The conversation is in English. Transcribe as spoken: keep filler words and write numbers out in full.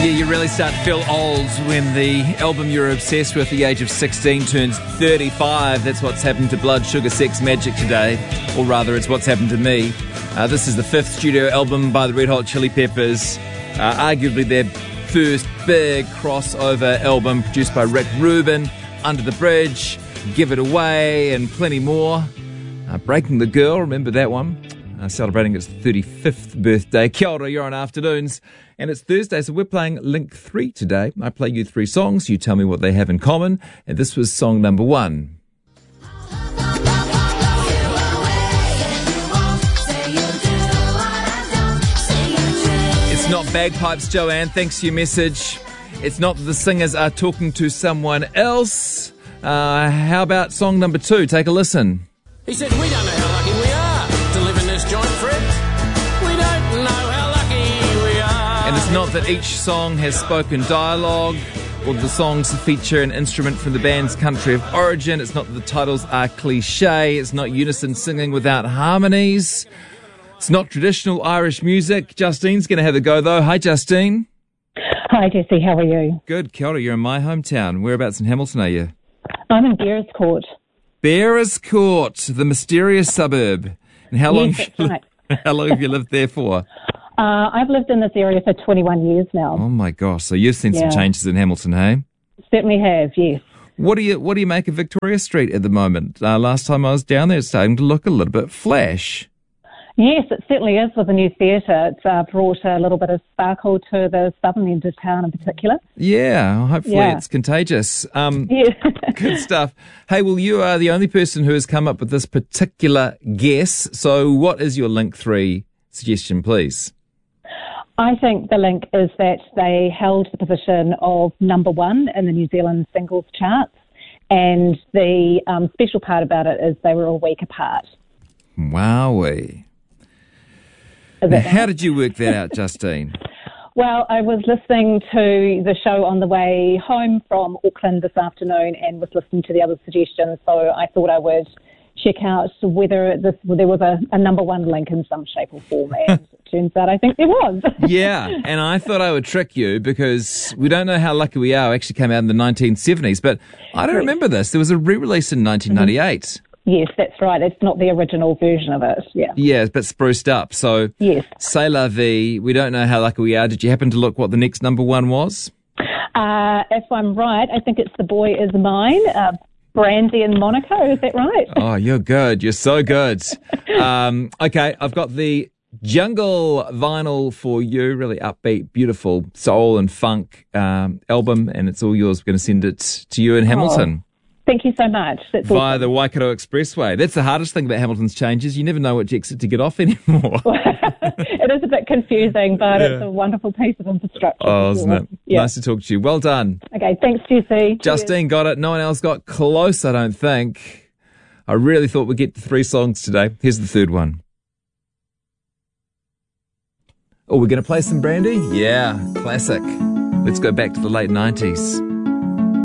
Yeah, you really start to feel old when the album you're obsessed with at the age of sixteen turns thirty-five. That's what's happened to Blood Sugar Sex Magik today. Or rather, it's what's happened to me. Uh, this is the fifth studio album by the Red Hot Chili Peppers. Uh, arguably their first big crossover album, produced by Rick Rubin. Under the Bridge, Give It Away, and plenty more. Uh, Breaking the Girl, remember that one? Uh, celebrating its thirty-fifth birthday. Kia ora, you're on Afternoons. And it's Thursday, so we're playing Link three today. I play you three songs, you tell me what they have in common. And this was song number one. It's not bagpipes, Joanne, thanks for your message. It's not that the singers are talking to someone else. Uh, how about song number two? Take a listen. He said, we don't know how lucky we are to live in this joint, Fred. We don't know how lucky we are. And it's not that each song has spoken dialogue or the songs feature an instrument from the band's country of origin. It's not that the titles are cliche. It's not unison singing without harmonies. It's not traditional Irish music. Justine's going to have a go, though. Hi, Justine. Hi, Jesse. How are you? Good. Kia ora. You're in my hometown. Whereabouts in Hamilton are you? I'm in Bears Court. Bears Court, the mysterious suburb. And how long? Yes, that's right. How long have you lived there for? Uh, I've lived in this area for twenty-one years now. Oh my gosh! So you've seen Yeah. some changes in Hamilton, hey? Certainly have, yes. What do you What do you make of Victoria Street at the moment? Uh, last time I was down there, it's starting to look a little bit flash. Yes, it certainly is with the new theatre. It's uh, brought a little bit of sparkle to the southern end of town in particular. Yeah, hopefully Yeah. it's contagious. Um, Yeah. Good stuff. Hey, well, you are the only person who has come up with this particular guess. So what is your Link three suggestion, please? I think the link is that they held the position of number one in the New Zealand singles charts, and the um, special part about it is they were a week apart. Wowee. Is Now, that how did you work that out, Justine? Well, I was listening to the show on the way home from Auckland this afternoon and was listening to the other suggestions, so I thought I would check out whether this, there was a, a number one link in some shape or form, and it turns out I think there was. Yeah, and I thought I would trick you because We Don't Know How Lucky We Are actually came out in the nineteen seventies, but I don't remember this. There was a re-release in nineteen ninety-eight. Mm-hmm. Yes, that's right. It's not the original version of it, yeah. Yeah, but spruced up. So, Yes. C'est la vie, We Don't Know How Lucky We Are. Did you happen to look what the next number one was? Uh, if I'm right, I think it's The Boy Is Mine, uh, Brandy and Monaco, is that right? Oh, you're good. You're so good. um, okay, I've got the Jungle vinyl for you. Really upbeat, beautiful soul and funk um, album, and it's all yours. We're going to send it to you in Hamilton. Oh, thank you so much. That's Via awesome. the Waikato Expressway. That's the hardest thing about Hamilton's changes. You never know which exit to get off anymore. It is a bit confusing, but Yeah. it's a wonderful piece of infrastructure. Oh, for isn't sure. it? Yeah. Nice to talk to you. Well done. Okay, thanks, Jesse. Justine got it. No one else got close, I don't think. I really thought we'd get to three songs today. Here's the third one. Oh, we're going to play some Brandy? Yeah, classic. Let's go back to the late nineties.